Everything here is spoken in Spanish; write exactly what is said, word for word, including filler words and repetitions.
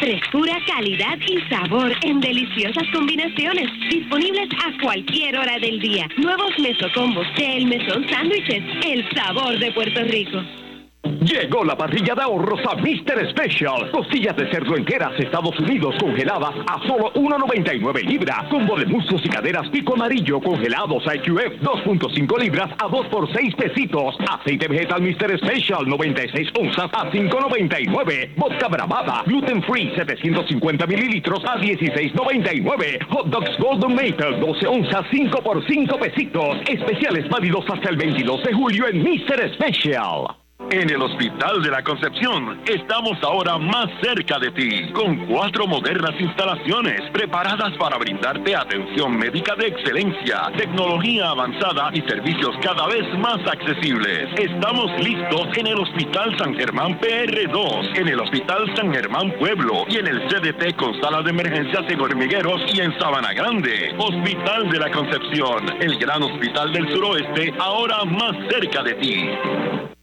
Frescura, calidad y sabor en deliciosas combinaciones. Disponibles a cualquier hora del día. Nuevos mesocombos de El Mesón Sándwiches. El sabor de Puerto Rico. Llegó la parrilla de ahorros a mister Special. Costillas de cerdo enteras Estados Unidos congeladas a solo uno noventa y nueve libras. Combo de muslos y caderas pico amarillo congelados I Q F dos punto cinco libras a dos por seis pesitos. Aceite vegetal mister Special noventa y seis onzas a cinco noventa y nueve. Vodka Bravada gluten free setecientos cincuenta mililitros a dieciséis noventa y nueve. Hot Dogs Golden Maple doce onzas cinco por cinco pesitos. Especiales válidos hasta el veintidós de julio en mister Special. En el Hospital de la Concepción estamos ahora más cerca de ti, con cuatro modernas instalaciones preparadas para brindarte atención médica de excelencia, tecnología avanzada y servicios cada vez más accesibles. Estamos listos en el Hospital San Germán P R dos, en el Hospital San Germán Pueblo y en el C D T con sala de emergencias en Hormigueros y en Sabana Grande. Hospital de la Concepción, el gran hospital del suroeste, ahora más cerca de ti.